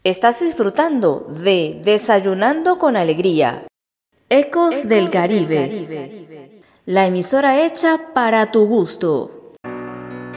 Estás disfrutando de Desayunando con Alegría. Ecos del Caribe. La emisora hecha para tu gusto.